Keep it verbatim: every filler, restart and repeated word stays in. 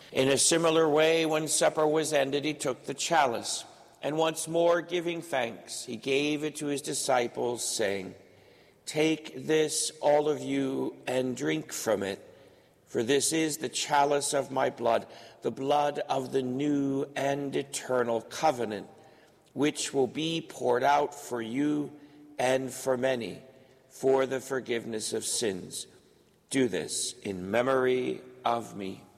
In a similar way, when supper was ended, he took the chalice, and once more giving thanks, he gave it to his disciples, saying, "Take this, all of you, and drink from it, for this is the chalice of my blood, the blood of the new and eternal covenant, which will be poured out for you and for many for the forgiveness of sins. Do this in memory of me."